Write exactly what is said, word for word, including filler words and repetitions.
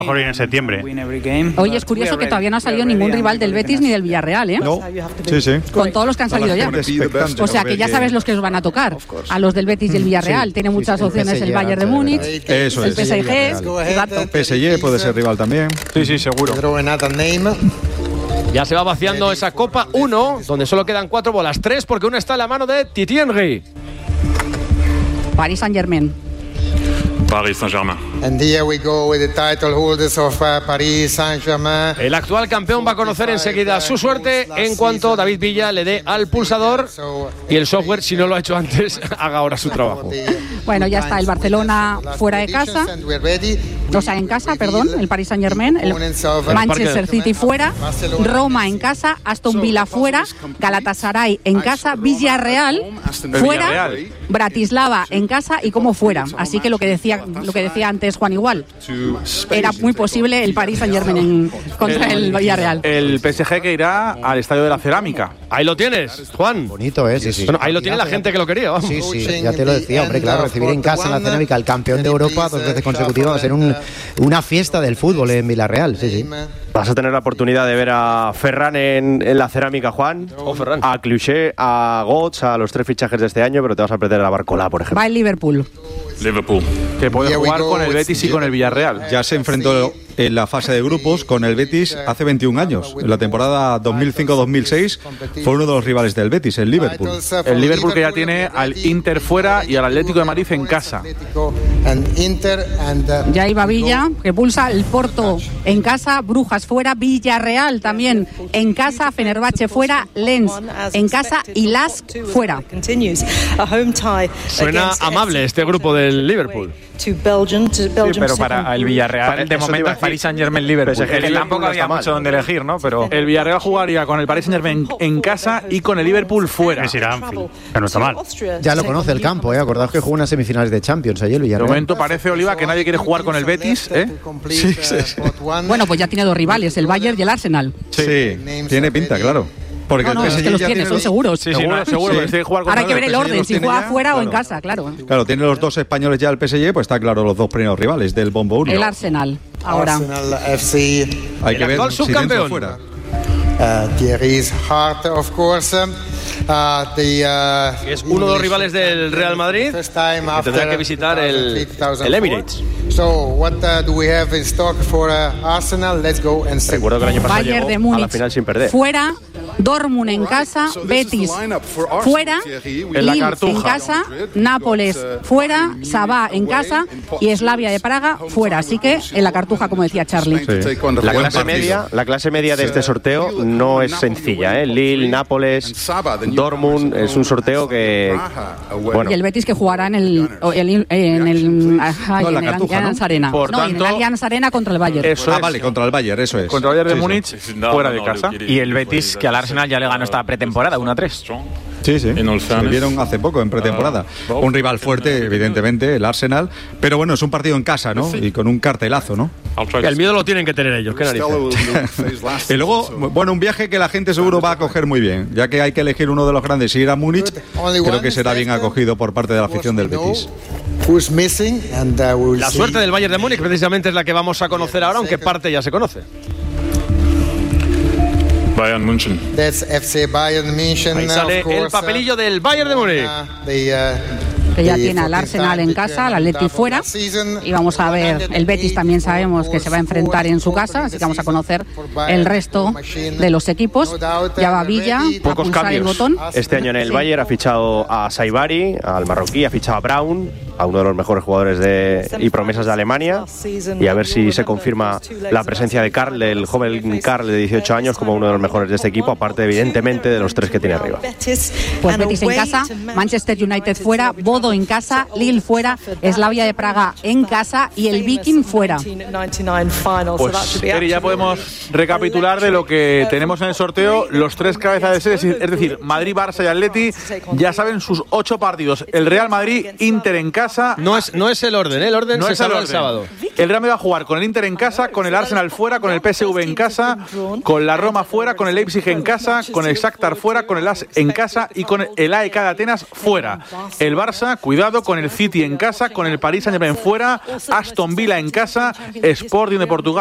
Mejor ir en septiembre. Oye, es curioso que todavía no ha salido ningún rival del Betis ni del Villarreal, ¿eh? No, sí, sí. Con todos los que han salido ya. O sea, que ya sabes los que os van a tocar. A los del Betis y el Villarreal. Sí, Tiene muchas sí, opciones el, el Bayern de Múnich, Eso el es. P S G. P S G puede ser rival también. Sí, sí, seguro. Ya se va vaciando esa Copa uno, donde solo quedan cuatro bolas. Tres, porque una está en la mano de Thierry Henry. Paris Saint-Germain. Paris Saint-Germain. And here we go with the title holders of uh, Paris Saint-Germain. El actual campeón va a conocer enseguida su suerte en cuanto David Villa le dé al pulsador y el software, si no lo ha hecho antes, haga ahora su trabajo. Bueno, ya está el Barcelona fuera de casa, o sea, en casa, perdón, el Paris Saint-Germain, el Manchester City fuera, Roma en casa, Aston Villa fuera, Galatasaray en casa, Villarreal fuera, Bratislava en casa y como fuera. Así que lo que decía lo que decía antes Juan igual, era muy posible el Paris Saint-Germain en, contra el, el Villarreal. El P S G que irá al Estadio de la Cerámica. Ahí lo tienes, Juan. Bonito, ¿eh? Sí, sí. Bueno, ahí lo tiene la gente que lo quería, vamos. Sí, sí, ya te lo decía, hombre, claro, recibir en casa en la Cerámica al campeón de Europa dos veces consecutivas va a ser un, una fiesta del fútbol en Villarreal, sí, sí. Vas a tener la oportunidad de ver a Ferran en, en la Cerámica, Juan, oh, Ferran. a Clichy, a Götze, a los tres fichajes de este año, pero te vas a perder a Barcola, por ejemplo. Va el Liverpool. Liverpool. Que puede jugar con el Betis y con el Villarreal. Ya se enfrentó en la fase de grupos con el Betis hace veintiún años. En la temporada dos mil cinco dos mil seis fue uno de los rivales del Betis, el Liverpool. El Liverpool que ya tiene al Inter fuera y al Atlético de Madrid en casa. Ya iba Villa, que pulsa el Porto en casa, Brujas fuera, Villarreal también en casa, Fenerbahce fuera, Lens en casa y Lask fuera. Suena amable este grupo del Liverpool. Sí, pero para el Villarreal, para, de momento, el Paris Saint-Germain Liverpool. P S G, que tampoco había mal. mucho donde elegir, ¿no? Pero el Villarreal jugaría con el Paris Saint-Germain en casa y con el Liverpool fuera. Es ir a Anfield, que no está mal. Ya lo conoce el campo, ¿eh? Acordaos que jugó unas semifinales de Champions ayer el Villarreal. De momento parece, Oliva, que nadie quiere jugar con el Betis, ¿eh? Sí, sí, sí. Bueno, pues ya tiene dos rivales, el Bayern y el Arsenal. Sí, sí, tiene pinta, claro. Porque no, no, es que los tiene, son seguros. Sí, sí, no, seguro. Sí. Que jugar con Ahora hay que ver el orden, si juega fuera claro. o en casa, claro. Claro, tiene los dos españoles ya el P S G, pues está claro los dos primeros rivales del bombo uno. El Arsenal, ahora. Arsenal F C. Hay que el ver si dentro o fuera. Uh, Thierry's Heart, of course. Uh, the, uh, es uno de los rivales del Real Madrid que tendrá que visitar el, el Emirates. So, what uh, do we have in stock for uh, Arsenal? Let's go and see. Recuerdo que el año pasado Bayern llegó de Múnich a la final sin perder. Fuera, Dortmund en casa, Betis fuera, Lille en casa, Nápoles fuera, Sabá en casa y Slavia de Praga fuera. Así que en la Cartuja, como decía Charlie. Sí. La clase media, la clase media de este sorteo no es sencilla, ¿eh? Lille, Nápoles, Dortmund, es un sorteo que bueno. Y el Betis que jugará en el en el, en el, ay, no, en el Allianz Arena. Por no, tanto, en el Allianz Arena contra el Bayern. Eso ah, es. Vale, contra el Bayern, eso es. Contra el Bayern de sí, Múnich, sí. fuera de casa. Y el Betis, que al Arsenal ya le ganó esta pretemporada, uno a tres. Sí, sí, se vieron hace poco en pretemporada. Un rival fuerte, evidentemente, el Arsenal, pero bueno, es un partido en casa, ¿no? Y con un cartelazo, ¿no? El miedo lo tienen que tener ellos, qué narices. Y luego, bueno, un viaje que la gente seguro va a acoger muy bien, ya que hay que elegir uno de los grandes y ir a Múnich, creo que será bien acogido por parte de la afición del Betis. La suerte del Bayern de Múnich precisamente es la que vamos a conocer ahora, aunque parte ya se conoce. Bayern München. That's F C Bayern München. Ahí sale el papelillo del Bayern de Múnich. Que ya tiene al Arsenal en casa, al Atleti fuera. Y vamos a ver, el Betis también sabemos que se va a enfrentar en su casa, así que vamos a conocer el resto de los equipos. Ya va Villa, a pulsar el botón. Este año en el Bayern ha fichado a Saibari, al marroquí, ha fichado a Braun, a uno de los mejores jugadores de, y promesas de Alemania, y a ver si se confirma la presencia de Karl, el joven Karl de dieciocho años, como uno de los mejores de este equipo, aparte evidentemente de los tres que tiene arriba. Pues Betis en casa, Manchester United fuera, Bodo en casa, Lille fuera, Slavia de Praga en casa y el Viking fuera. Pues Eri, ya podemos recapitular de lo que tenemos en el sorteo. Los tres cabezas de serie, es decir, Madrid, Barça y Atleti, ya saben sus ocho partidos. El Real Madrid, Inter en casa, casa. No es, no es el orden, ¿eh? El orden no se es el salva orden. el sábado. El Real Madrid va a jugar con el Inter en casa, con el Arsenal fuera, con el P S V en casa, con la Roma fuera, con el Leipzig en casa, con el Shakhtar fuera, con el A S en casa y con el A E K de Atenas fuera. El Barça, cuidado, con el City en casa, con el Paris Saint-Germain fuera, Aston Villa en casa, Sporting de Portugal